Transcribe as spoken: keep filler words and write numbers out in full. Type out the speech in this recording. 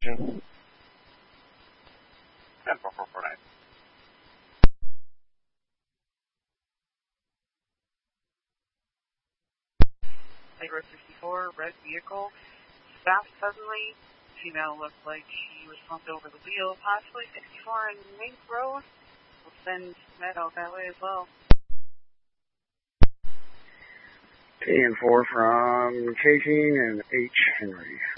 Houston. ten four four four nine. Labor sixty-four, red vehicle, stopped suddenly. Female looked like she was bumped over the wheel, possibly sixty-four in Mink Road. We'll send med out that way as well. ten four from Casing and H. Henry.